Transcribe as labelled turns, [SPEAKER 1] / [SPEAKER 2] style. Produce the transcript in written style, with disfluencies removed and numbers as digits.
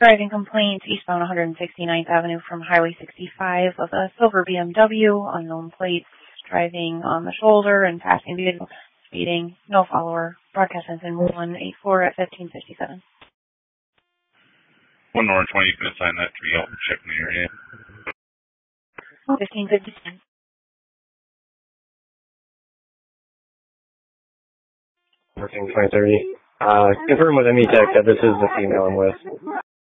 [SPEAKER 1] Driving complaint eastbound 169th Avenue from Highway 65 of a silver BMW, unknown plates, driving on the shoulder and passing vehicle, speeding, no follower. Broadcast ends in 184 at 1557.
[SPEAKER 2] 1 North 20, you can assign that to me. I'll check in the area.
[SPEAKER 1] 1557.
[SPEAKER 3] 2030. Confirm with METech that this is the female I'm with.